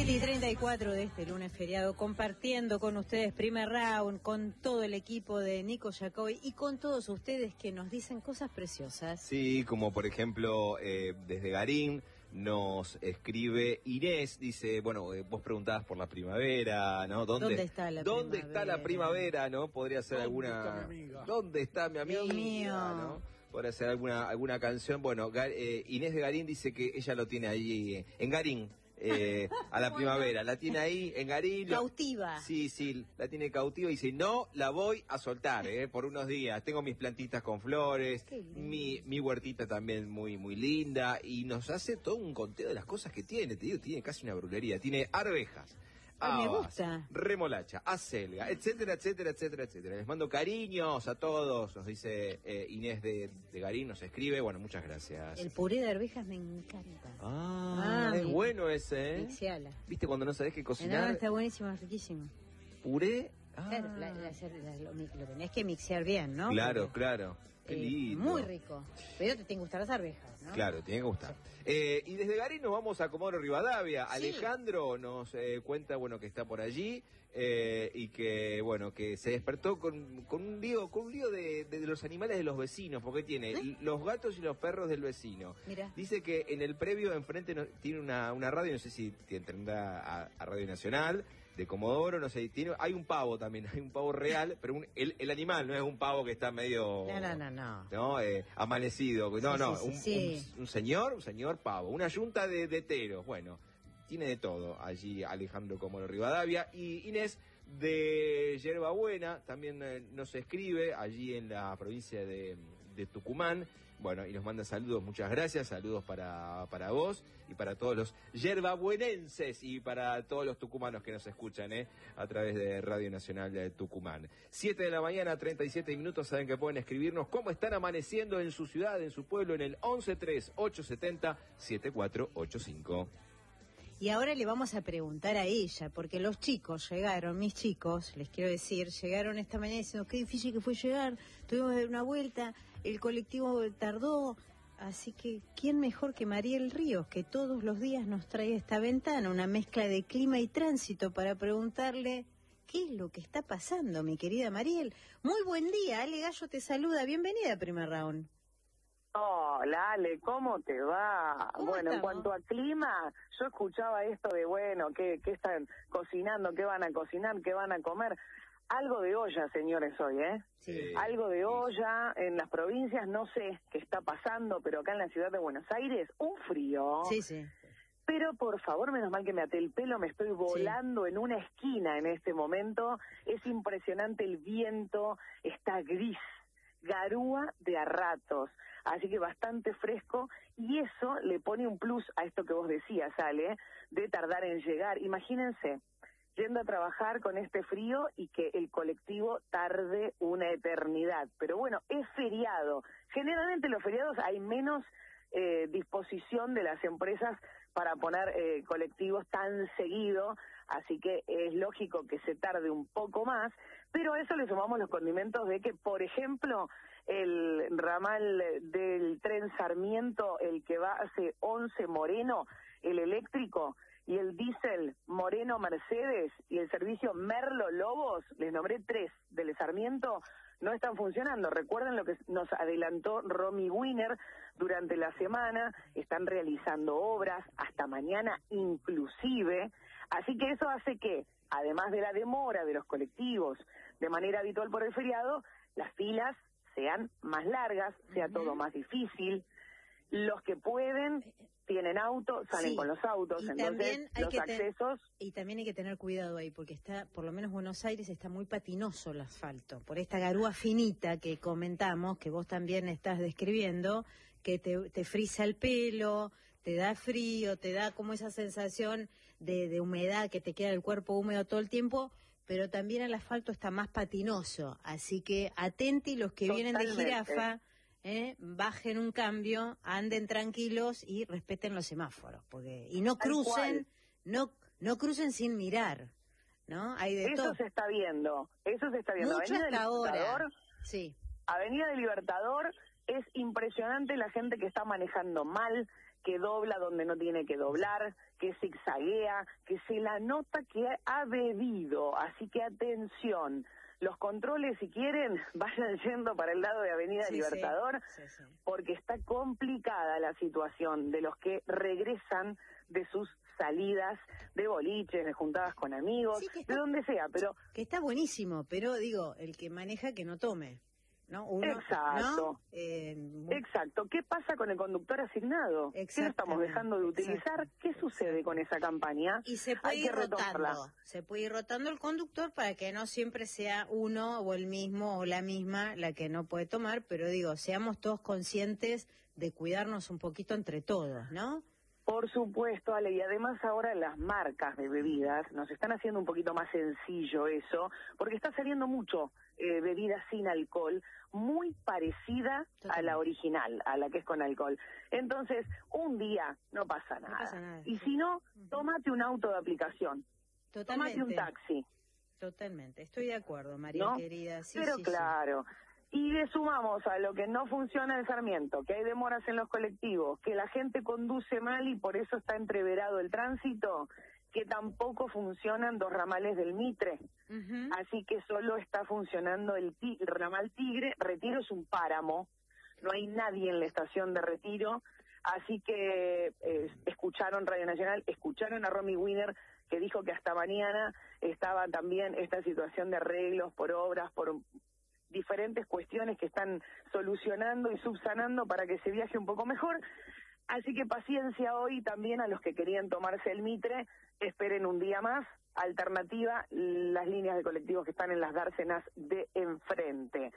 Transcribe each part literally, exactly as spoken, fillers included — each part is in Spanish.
siete y treinta y cuatro de este lunes feriado, compartiendo con ustedes Primer Round, con todo el equipo de Nico Jacobi y con todos ustedes que nos dicen cosas preciosas. Sí, como por ejemplo, eh, desde Garín nos escribe Inés, dice, bueno, eh, vos preguntabas por la primavera, ¿no? ¿Dónde, ¿Dónde está la ¿dónde primavera? está la primavera, no? Podría ser alguna... ¿Dónde está mi amiga? Dios mío. ¿No? Podría ser alguna, alguna canción. Bueno, Gar, eh, Inés de Garín dice que ella lo tiene ahí, eh, en Garín. Eh, a la primavera, la tiene ahí en Garín. Cautiva. Sí, sí, la tiene cautiva y dice, no la voy a soltar, eh, por unos días. Tengo mis plantitas con flores, mi, mi huertita también muy, muy linda, y nos hace todo un conteo de las cosas que tiene. Te digo, tiene casi una brujería. Tiene arvejas, Ay, me habas, gusta. remolacha, acelga, etcétera, etcétera, etcétera, etcétera. Les mando cariños a todos, nos dice eh, Inés de, de Garín, nos escribe. Bueno, muchas gracias. El puré de arvejas me encanta. Ah, Ah, es mi- bueno ese, ¿eh? Mixiala. ¿Viste cuando no sabés qué No, cocinar? está buenísimo, es riquísimo. Puré. Ah. Claro, la- la- la- lo, lo tenés que mixear bien, ¿no? Claro, Porque, claro. Qué eh, lindo. muy rico. Pero te tienen que gustar las arvejas, ¿no? Claro, tiene que gustar. Eh, y desde Garín nos vamos a Comodoro Rivadavia. Sí. Alejandro nos eh, cuenta, bueno, que está por allí eh, y que, bueno, que se despertó con, con un lío, con un lío de, de, de los animales de los vecinos, porque tiene ¿Eh? los gatos y los perros del vecino. Mira. Dice que en el previo enfrente no- tiene una, una radio, no sé si tendrá a, a Radio Nacional de Comodoro, no sé, tiene, hay un pavo también, hay un pavo real, pero un- el, el animal no es un pavo que está medio... No, no, no, no. ¿no? Eh, amanecido, no, Sí, no, sí, sí, un, sí. Un, un señor, un señor pavo, una yunta de, de teros, bueno, tiene de todo allí Alejandro Comodoro Rivadavia. Y Inés de Yerbabuena también eh, nos escribe allí en la provincia de, de Tucumán, bueno, y nos manda saludos, muchas gracias, saludos para, para vos y para todos los yerbabuenenses y para todos los tucumanos que nos escuchan, eh, a través de Radio Nacional de Tucumán. siete de la mañana, treinta y siete minutos, saben que pueden escribirnos cómo están amaneciendo en su ciudad, en su pueblo, en el once tres ocho setenta siete cuatro ocho cinco. Y ahora le vamos a preguntar a ella, porque los chicos llegaron, mis chicos, les quiero decir, llegaron esta mañana diciendo qué difícil que fue llegar, tuvimos que dar una vuelta, el colectivo tardó, así que ¿quién mejor que Mariel Ríos, que todos los días nos trae esta ventana, una mezcla de clima y tránsito, para preguntarle qué es lo que está pasando, mi querida Mariel? Muy buen día, Ale Gallo te saluda, bienvenida a Primer Round. Hola, Ale, ¿cómo te va? ¿Cómo Bueno, en estamos? cuanto a clima, yo escuchaba esto de, bueno, ¿qué, qué están cocinando? ¿Qué van a cocinar? ¿Qué van a comer? Algo de olla, señores, hoy, ¿eh? Sí. Algo de olla en las provincias, no sé qué está pasando, pero acá en la ciudad de Buenos Aires, un frío. Sí, sí. Pero por favor, menos mal que me até el pelo, me estoy volando en una esquina en este momento. Es impresionante el viento, está gris, garúa de a ratos, así que bastante fresco, y eso le pone un plus a esto que vos decías, Ale, de tardar en llegar. Imagínense, yendo a trabajar con este frío y que el colectivo tarde una eternidad. Pero bueno, es feriado. Generalmente los feriados hay menos eh, disposición de las empresas para poner eh, colectivos tan seguido, así que es lógico que se tarde un poco más, pero a eso le sumamos los condimentos de que, por ejemplo, el ramal del tren Sarmiento, el que va hacia once Moreno, el eléctrico, y el diésel Moreno Mercedes y el servicio Merlo Lobos, les nombré tres del Sarmiento, no están funcionando. Recuerden lo que nos adelantó Romy Wiener durante la semana, están realizando obras hasta mañana inclusive, así que eso hace que, además de la demora de los colectivos de manera habitual por el feriado, las filas sean más largas, sea todo más difícil. Los que pueden tienen auto, salen Sí, con los autos, y entonces también hay los que ten- accesos... Y también hay que tener cuidado ahí, porque está, por lo menos Buenos Aires está muy patinoso el asfalto, por esta garúa finita que comentamos, que vos también estás describiendo, que te, te frisa el pelo, te da frío, te da como esa sensación de, de humedad, que te queda el cuerpo húmedo todo el tiempo, pero también el asfalto está más patinoso, así que atenti los que vienen de Totalmente. jirafa, eh, bajen un cambio, anden tranquilos y respeten los semáforos, porque y no Tal crucen, cual. no no crucen sin mirar, ¿no? Hay de Eso todo. se está viendo, eso se está viendo. Mucho Avenida del hasta ahora. Libertador, Sí. Avenida del Libertador, es impresionante la gente que está manejando mal, que dobla donde no tiene que doblar, que zigzaguea, que se la nota que ha bebido. Así que atención, los controles, si quieren, vayan yendo para el lado de Avenida Sí, Libertador, sí, sí, sí. porque está complicada la situación de los que regresan de sus salidas de boliches, de juntadas con amigos, Sí, que está- de donde sea, pero Que está buenísimo, pero digo, el que maneja que no tome, ¿no? Uno, Exacto. ¿no? Eh, exacto, ¿qué pasa con el conductor asignado? ¿Qué lo estamos Exactamente, dejando de utilizar? exacto, ¿Qué sucede con esa campaña? Y se puede Hay ir que retomarla. rotando, se puede ir rotando el conductor para que no siempre sea uno o el mismo o la misma la que no puede tomar, pero digo, seamos todos conscientes de cuidarnos un poquito entre todos, ¿no? Por supuesto, Ale, y además ahora las marcas de bebidas nos están haciendo un poquito más sencillo eso, porque está saliendo mucho eh, bebida sin alcohol, muy parecida a la original, a la que es con alcohol. Entonces, un día no pasa nada. No pasa nada, Y sí. si no, Ujú. tómate un auto de aplicación, Totalmente. tómate un taxi, Totalmente, estoy de acuerdo, María ¿no? querida. Sí, Pero sí, sí. claro. Y le sumamos a lo que no funciona en Sarmiento, que hay demoras en los colectivos, que la gente conduce mal y por eso está entreverado el tránsito, que tampoco funcionan dos ramales del Mitre. Ujú. Así que solo está funcionando el, ti- el ramal Tigre. Retiro es un páramo, no hay nadie en la estación de Retiro. Así que eh, escucharon Radio Nacional, escucharon a Romy Wiener, que dijo que hasta mañana estaba también esta situación de arreglos por obras, por diferentes cuestiones que están solucionando y subsanando para que se viaje un poco mejor. Así que paciencia hoy también a los que querían tomarse el Mitre, esperen un día más. Alternativa, las líneas de colectivos que están en las dársenas de enfrente.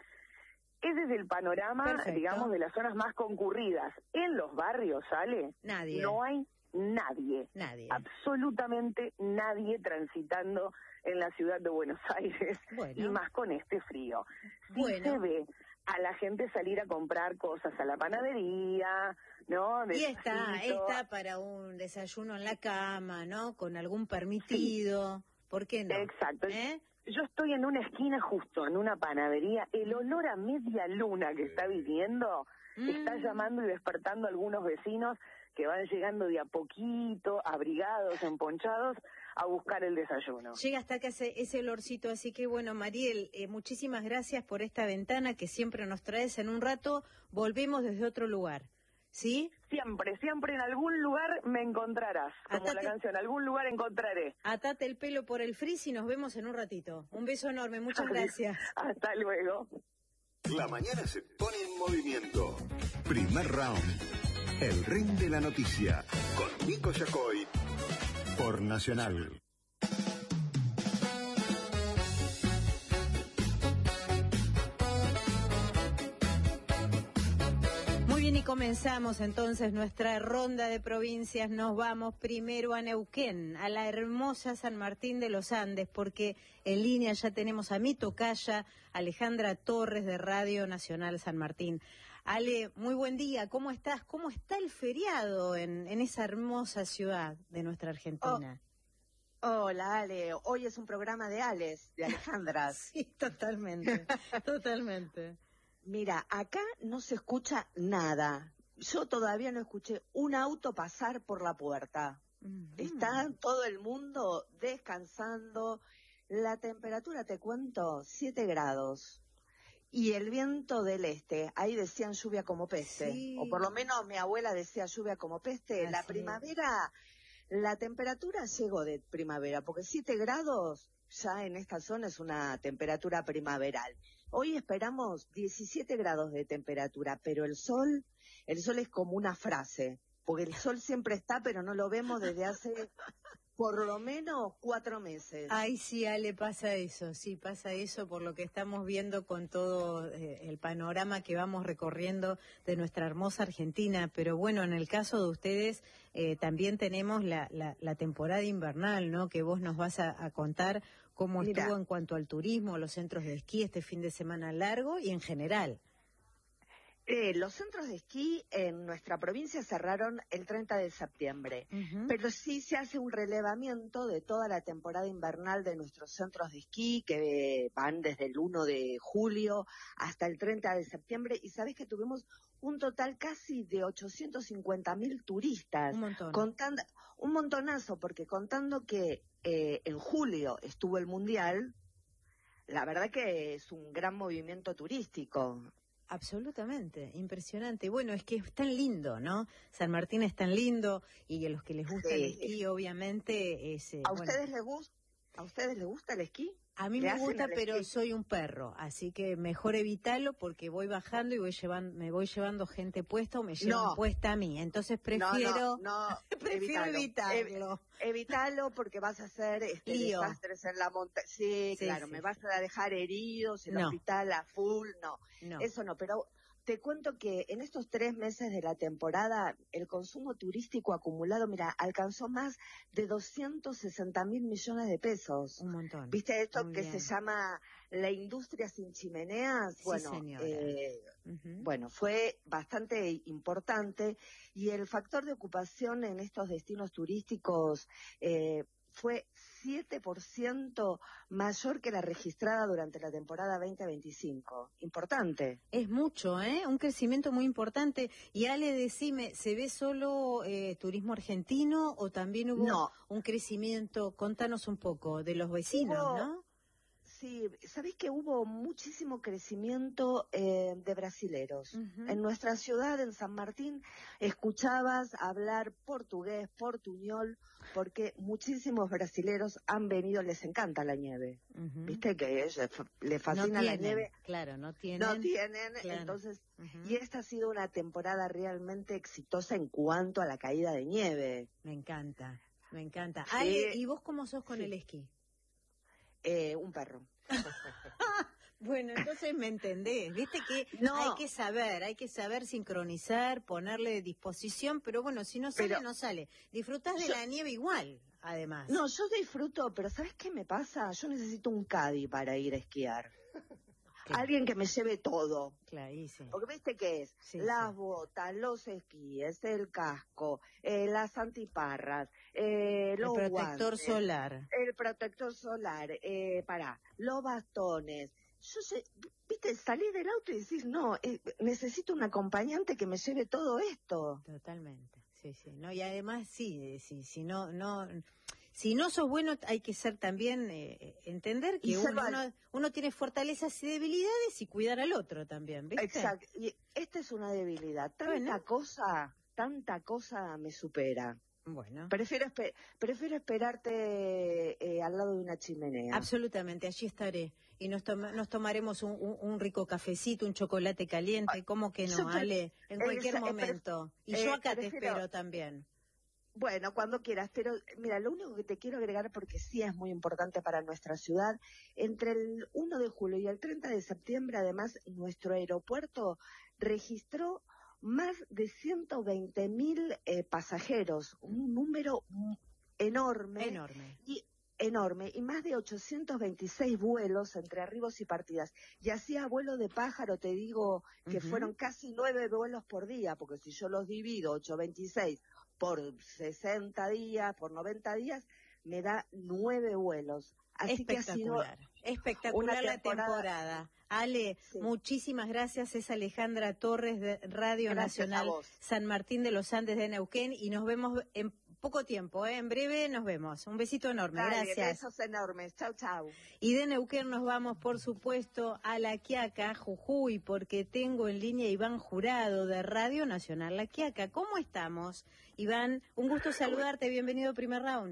Ese es el panorama, Perfecto. digamos, de las zonas más concurridas. En los barrios, ¿sale? Nadie. No hay nadie. Nadie. Absolutamente nadie transitando en la ciudad de Buenos Aires, Bueno. y más con este frío. Sí Bueno. se ve a la gente salir a comprar cosas a la panadería, ¿no? Y está, Despacito. está para un desayuno en la cama, ¿no? Con algún permitido. ¿Por qué no? Exacto. ¿Eh? Yo estoy en una esquina justo, en una panadería. El olor a media luna que está viniendo está Mm. llamando y despertando a algunos vecinos que van llegando de a poquito, abrigados, emponchados, a buscar el desayuno. Llega hasta acá ese, ese olorcito, así que bueno, Mariel, eh, muchísimas gracias por esta ventana que siempre nos traes. En un rato volvemos desde otro lugar, ¿sí? Siempre, siempre en algún lugar me encontrarás, como Atate- la canción, algún lugar encontraré. Atate el pelo por el frizz y nos vemos en un ratito. Un beso enorme, muchas gracias. Hasta luego. La mañana se pone en movimiento. Primer round. El ring de la noticia. Con Nico Yacoy. Por Nacional. Muy bien, y comenzamos entonces nuestra ronda de provincias. Nos vamos primero a Neuquén, a la hermosa San Martín de los Andes, porque en línea ya tenemos a mi tocaya, Alejandra Torres, de Radio Nacional San Martín. Ale, muy buen día, ¿cómo estás? ¿Cómo está el feriado en, en esa hermosa ciudad de nuestra Argentina? Oh, hola, Ale. Hoy es un programa de Ales, de Alejandras. Sí, totalmente, totalmente. Mira, acá no se escucha nada. Yo todavía no escuché un auto pasar por la puerta. Ujú. Está todo el mundo descansando. La temperatura, te cuento, siete grados. Y el viento del este, ahí decían lluvia como peste. Sí. O por lo menos mi abuela decía lluvia como peste. Así La es. primavera, la temperatura llegó de primavera, porque siete grados ya en esta zona es una temperatura primaveral. Hoy esperamos diecisiete grados de temperatura, pero el sol, el sol es como una frase, porque el sol siempre está, pero no lo vemos desde hace por lo menos cuatro meses. Ay, sí, Ale, pasa eso, sí, pasa eso por lo que estamos viendo con todo eh, el panorama que vamos recorriendo de nuestra hermosa Argentina. Pero bueno, en el caso de ustedes eh, también tenemos la, la, la temporada invernal, ¿no? Que vos nos vas a, a contar cómo Mira. estuvo en cuanto al turismo, los centros de esquí este fin de semana largo y en general. Eh, los centros de esquí en nuestra provincia cerraron el treinta de septiembre, uh-huh. pero sí se hace un relevamiento de toda la temporada invernal de nuestros centros de esquí, que van desde el uno de julio hasta el treinta de septiembre, y sabés que tuvimos un total casi de ochocientos cincuenta mil turistas. Un montón. Contando, un montonazo, porque contando que eh, en julio estuvo el Mundial, la verdad que es un gran movimiento turístico. Absolutamente, impresionante. Bueno, es que es tan lindo, ¿no? San Martín es tan lindo y a los que les gusta sí. el esquí, obviamente, es... Eh, ¿A bueno. ustedes les gusta? ¿A ustedes les gusta el esquí? A mí me gusta, pero esquí? Soy un perro, así que mejor evitarlo porque voy bajando y voy llevando, me voy llevando gente puesta o me llevan no. puesta a mí. Entonces prefiero, no, no, no. prefiero evitarlo. Ev evítalo porque vas a hacer este, desastres en la montaña. Sí, sí, claro, sí, me sí. vas a dejar heridos en el no. hospital a full. No, no, eso no, pero... Te cuento que en estos tres meses de la temporada, el consumo turístico acumulado, mira, alcanzó más de doscientos sesenta mil millones de pesos. Un montón. ¿Viste esto Muy que bien. se llama la industria sin chimeneas? Sí, bueno, señora. Eh, uh-huh. bueno, fue bastante importante y el factor de ocupación en estos destinos turísticos eh, fue siete por ciento mayor que la registrada durante la temporada veinte veinticinco. Importante. Es mucho, ¿eh? Un crecimiento muy importante. Y Ale, decime, ¿se ve solo eh, turismo argentino o también hubo no. un crecimiento? Contanos un poco de los vecinos, hubo, ¿no? Sí, sabés que hubo muchísimo crecimiento eh, de brasileros. Uh-huh. En nuestra ciudad, en San Martín, escuchabas hablar portugués, portuñol, porque muchísimos brasileros han venido, les encanta la nieve. Uh-huh. Viste que ellos les fascina no tienen, la nieve. Claro, no tienen. No tienen, claro. entonces, uh-huh. y esta ha sido una temporada realmente exitosa en cuanto a la caída de nieve. Me encanta, me encanta. Sí. Ale, ¿y vos cómo sos con sí. el esquí? Eh, un perro. Bueno, entonces me entendés, viste que no. hay que saber, hay que saber sincronizar, ponerle disposición, pero bueno, si no sale, pero, no sale. Disfrutás de yo, la nieve igual, además. No, yo disfruto, pero ¿sabes qué me pasa? Yo necesito un caddy para ir a esquiar. Claro. Alguien que me lleve todo. Clarísimo. Porque viste qué es, sí, las sí. botas, los esquíes, el casco, eh, las antiparras, eh, el los protector guantes, solar. El protector solar, eh, pará, los bastones. Yo sé, viste, salí del auto y decís, no, eh, necesito un acompañante que me lleve todo esto. Totalmente, sí, sí. No, y además, sí, sí, si no, no... Si no sos bueno, hay que ser también, eh, entender que uno, uno, uno tiene fortalezas y debilidades y cuidar al otro también, ¿viste? Exacto, y esta es una debilidad. Tanta bueno. cosa, tanta cosa me supera. Bueno. Prefiero, esper prefiero esperarte eh, al lado de una chimenea. Absolutamente, allí estaré. Y nos, tom nos tomaremos un, un, un rico cafecito, un chocolate caliente, ¿cómo que no, Ale? En cualquier el, momento. Y eh, yo acá prefiero... te espero también. Bueno, cuando quieras, pero mira, lo único que te quiero agregar, porque sí es muy importante para nuestra ciudad, entre el uno de julio y el treinta de septiembre, además, nuestro aeropuerto registró más de ciento veinte mil eh, pasajeros, un número enorme. Enorme. Y enorme, y más de ochocientos veintiséis vuelos entre arribos y partidas. Y hacía vuelo de pájaro, te digo, que uh-huh. fueron casi nueve vuelos por día, porque si yo los divido, ochocientos veintiséis por sesenta días, por noventa días, me da nueve vuelos. Así que ha sido espectacular la temporada. Ale, sí. muchísimas gracias. Es Alejandra Torres de Radio gracias Nacional San Martín de los Andes de Neuquén y nos vemos en poco tiempo, ¿eh? En breve nos vemos. Un besito enorme, Dale, gracias. Besos enormes, chau, chau. Y de Neuquén nos vamos, por supuesto, a La Quiaca, Jujuy, porque tengo en línea a Iván Jurado de Radio Nacional La Quiaca. ¿Cómo estamos? Iván, un gusto saludarte, bienvenido a Primer Round.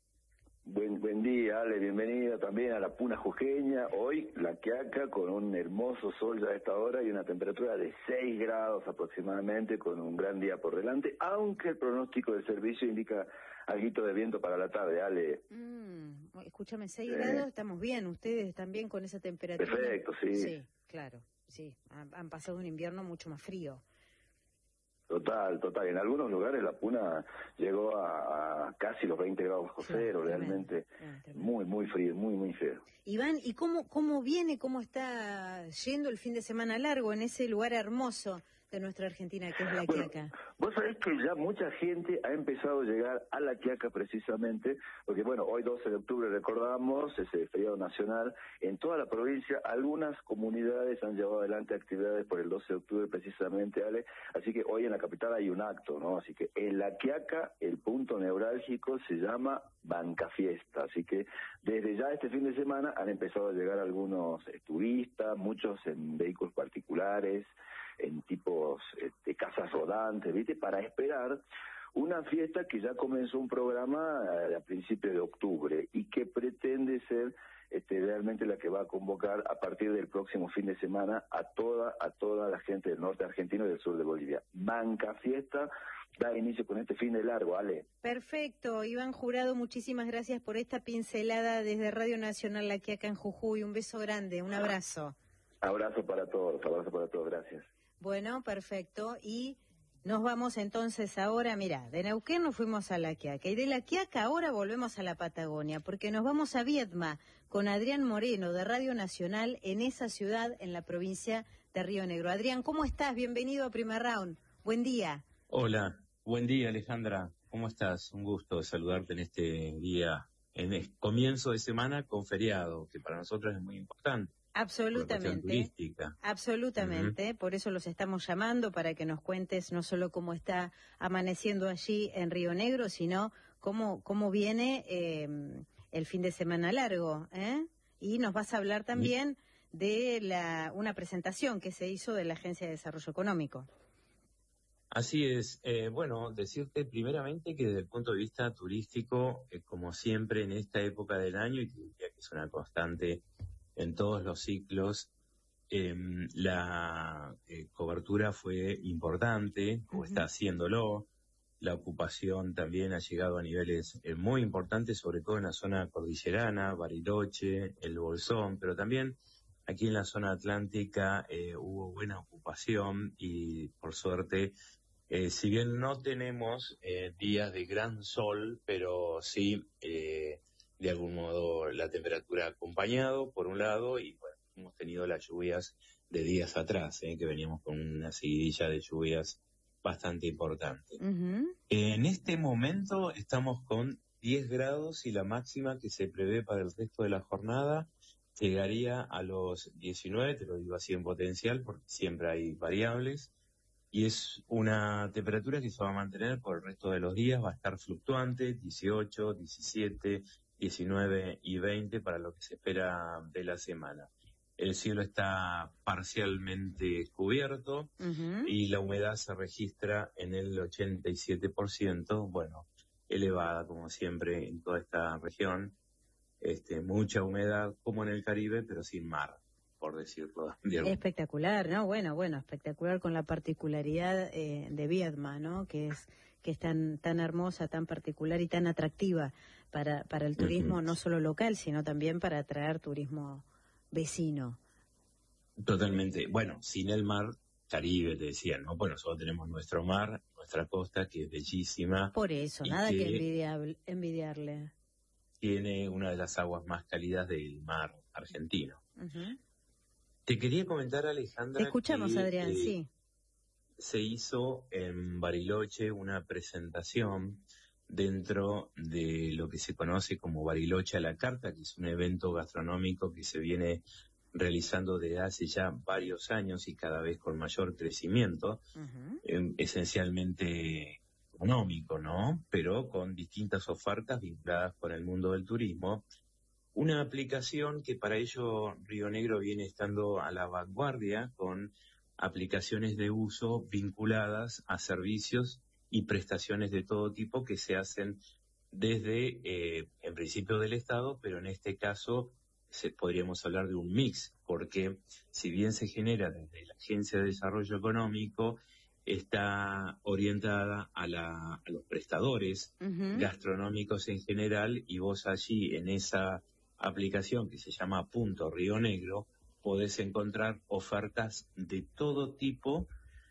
Buen, buen día, Ale, bienvenida también a la Puna Jujeña. Hoy, La Quiaca, con un hermoso sol ya a esta hora y una temperatura de seis grados aproximadamente, con un gran día por delante, aunque el pronóstico del servicio indica algo de viento para la tarde, Ale. Mm, escúchame, seis grados, estamos bien, ustedes también con esa temperatura. Perfecto, sí. Sí, claro, sí, han, han pasado un invierno mucho más frío. Total, total. En algunos lugares la Puna llegó a, a casi los veinte grados bajo cero, sí, realmente tremendo. muy, muy frío, muy, muy feo. Iván, ¿y cómo, cómo viene, cómo está yendo el fin de semana largo en ese lugar hermoso de nuestra Argentina, que es La Bueno, Quiaca? vos sabés que ya mucha gente ha empezado a llegar a La Quiaca precisamente, porque bueno, hoy doce de octubre recordamos ese feriado nacional. En toda la provincia, algunas comunidades han llevado adelante actividades por el doce de octubre precisamente, Ale, así que hoy en la capital hay un acto, ¿no? Así que en La Quiaca el punto neurálgico se llama Bancafiesta, así que desde ya este fin de semana han empezado a llegar algunos eh, turistas, muchos en vehículos particulares, en tipos de casas rodantes, ¿viste? Para esperar una fiesta que ya comenzó un programa eh, a principios de octubre y que pretende ser este, realmente la que va a convocar a partir del próximo fin de semana a toda a toda la gente del norte argentino y del sur de Bolivia. Bancafiesta da inicio con este fin de largo, Ale. Perfecto, Iván Jurado, muchísimas gracias por esta pincelada desde Radio Nacional La Quiaca en Jujuy. Un beso grande, un abrazo. Abrazo para todos, abrazo para todos, gracias. Bueno, perfecto. Y nos vamos entonces ahora, mira, de Neuquén nos fuimos a La Quiaca y de La Quiaca ahora volvemos a la Patagonia porque nos vamos a Viedma con Adrián Moreno de Radio Nacional en esa ciudad en la provincia de Río Negro. Adrián, ¿cómo estás? Bienvenido a Primer Round. Buen día. Hola, buen día Alejandra. ¿Cómo estás? Un gusto saludarte en este día, en el comienzo de semana con feriado, que para nosotros es muy importante. Absolutamente, absolutamente, uh-huh. Por eso los estamos llamando para que nos cuentes no solo cómo está amaneciendo allí en Río Negro, sino cómo cómo viene eh, el fin de semana largo, ¿eh? Y nos vas a hablar también de la una presentación que se hizo de la Agencia de Desarrollo Económico. Así es, eh, bueno, decirte primeramente que desde el punto de vista turístico, eh, como siempre en esta época del año, y diría que es una constante en todos los ciclos, eh, la eh, cobertura fue importante, o uh-huh. está haciéndolo. La ocupación también ha llegado a niveles eh, muy importantes, sobre todo en la zona cordillerana, Bariloche, el Bolsón, pero también aquí en la zona atlántica eh, hubo buena ocupación y, por suerte, eh, si bien no tenemos eh, días de gran sol, pero sí... Eh, de algún modo la temperatura ha acompañado, por un lado, y bueno, hemos tenido las lluvias de días atrás, ¿eh? que veníamos con una seguidilla de lluvias bastante importante. Uh-huh. En este momento estamos con diez grados y la máxima que se prevé para el resto de la jornada llegaría a los diecinueve, te lo digo así en potencial porque siempre hay variables, y es una temperatura que se va a mantener por el resto de los días, va a estar fluctuante, dieciocho, diecisiete, diecinueve y veinte para lo que se espera de la semana. El cielo está parcialmente cubierto uh-huh. y la humedad se registra en el ochenta y siete por ciento, bueno, elevada como siempre en toda esta región, este, mucha humedad como en el Caribe, pero sin mar, por decirlo. De espectacular, ¿no? Bueno, bueno, espectacular con la particularidad eh, de Viedma, ¿no? Que es que es tan tan hermosa, tan particular y tan atractiva para para el turismo, uh-huh. no solo local, sino también para atraer turismo vecino. Totalmente. Bueno, sin el mar Caribe, te decían, ¿no? Bueno, solo tenemos nuestro mar, nuestra costa, que es bellísima. Por eso, nada que, que envidiable, envidiarle. Tiene una de las aguas más cálidas del mar argentino. Uh-huh. Te quería comentar, Alejandra... Te escuchamos, que, Adrián, eh, sí. Se hizo en Bariloche una presentación dentro de lo que se conoce como Bariloche a la carta, que es un evento gastronómico que se viene realizando desde hace ya varios años y cada vez con mayor crecimiento, uh-huh. eh, esencialmente económico, ¿no? Pero con distintas ofertas vinculadas con el mundo del turismo. Una aplicación que para ello Río Negro viene estando a la vanguardia con aplicaciones de uso vinculadas a servicios y prestaciones de todo tipo que se hacen desde, eh, en principio del Estado, pero en este caso se, podríamos hablar de un mix, porque si bien se genera desde la Agencia de Desarrollo Económico, está orientada a, la, a los prestadores uh-huh. gastronómicos en general, y vos allí en esa aplicación que se llama Punto Río Negro podés encontrar ofertas de todo tipo,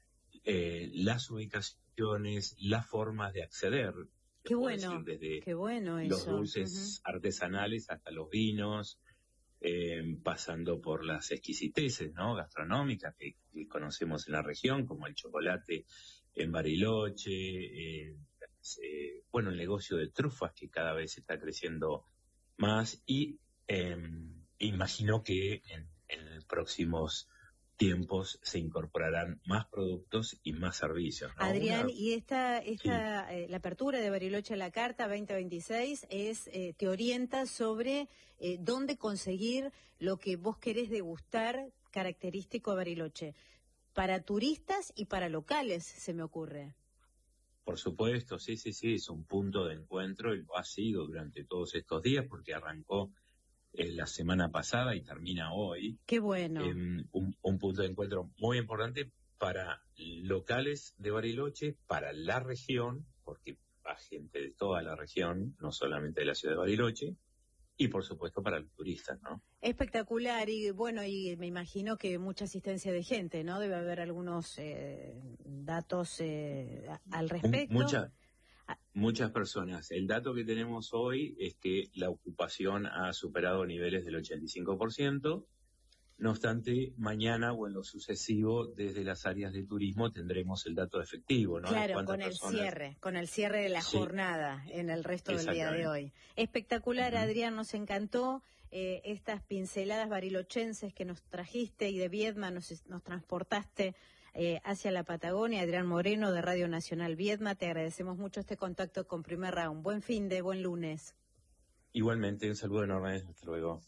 eh, las ubicaciones, las formas de acceder. Qué bueno, desde qué bueno los eso. dulces uh-huh. artesanales hasta los vinos, eh, pasando por las exquisiteces, ¿no?, gastronómicas que, que conocemos en la región, como el chocolate en Bariloche, eh, eh, bueno, el negocio de trufas que cada vez está creciendo más, y eh, imagino que en, en próximos tiempos se incorporarán más productos y más servicios, ¿no? Adrián, Una... y esta, esta sí. eh, la apertura de Bariloche a la carta veinte veintiséis es eh, te orienta sobre eh, dónde conseguir lo que vos querés degustar característico de Bariloche, para turistas y para locales, se me ocurre. Por supuesto, sí, sí, sí, es un punto de encuentro y lo ha sido durante todos estos días porque arrancó eh, la semana pasada y termina hoy. Qué bueno. Eh, un, un punto de encuentro muy importante para locales de Bariloche, para la región, porque va gente de toda la región, no solamente de la ciudad de Bariloche, y por supuesto para los turistas, ¿no? Espectacular, y bueno, y me imagino que mucha asistencia de gente, ¿no? Debe haber algunos eh, datos eh, al respecto. Mucha, muchas personas. El dato que tenemos hoy es que la ocupación ha superado niveles del ochenta y cinco por ciento. No obstante, mañana o en lo sucesivo, desde las áreas de turismo tendremos el dato efectivo, ¿no? Claro, con el personas... cierre, con el cierre de la sí. jornada en el resto del día de hoy. Espectacular, uh-huh. Adrián, nos encantó eh, estas pinceladas barilochenses que nos trajiste y de Viedma nos, nos transportaste eh, hacia la Patagonia. Adrián Moreno, de Radio Nacional Viedma, te agradecemos mucho este contacto con Primer Round. Buen fin de, buen lunes. Igualmente, un saludo enorme, hasta luego.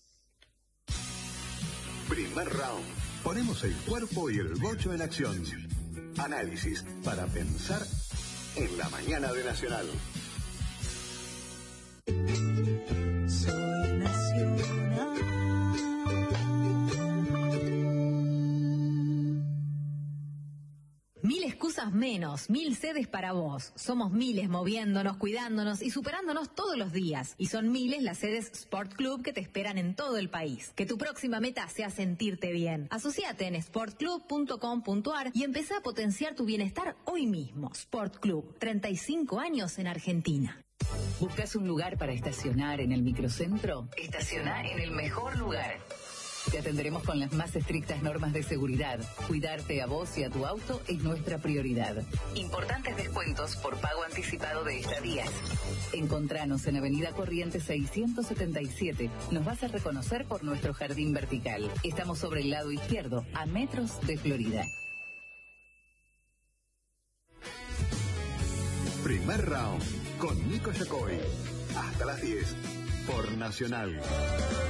Primer Round. Ponemos el cuerpo y el bocho en acción. Análisis para pensar en la mañana de Nacional. Soy Nacional. Mil excusas menos, mil sedes para vos. Somos miles moviéndonos, cuidándonos y superándonos todos los días. Y son miles las sedes Sport Club que te esperan en todo el país. Que tu próxima meta sea sentirte bien. Asociate en sport club punto com punto a r y empezá a potenciar tu bienestar hoy mismo. Sport Club, treinta y cinco años en Argentina. ¿Buscas un lugar para estacionar en el microcentro? Estacioná en el mejor lugar. Te atenderemos con las más estrictas normas de seguridad. Cuidarte a vos y a tu auto es nuestra prioridad. Importantes descuentos por pago anticipado de estadías. Encontranos en Avenida Corrientes seiscientos setenta y siete. Nos vas a reconocer por nuestro jardín vertical. Estamos sobre el lado izquierdo, a metros de Florida. Primer Round con Nico Yacoy. Hasta las diez por Nacional.